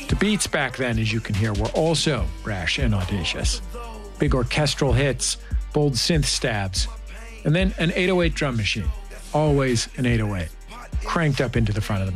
The beats back then, as you can hear, were also brash and audacious. Big orchestral hits, bold synth stabs, and then an 808 drum machine. Always an 808, cranked up into the front of the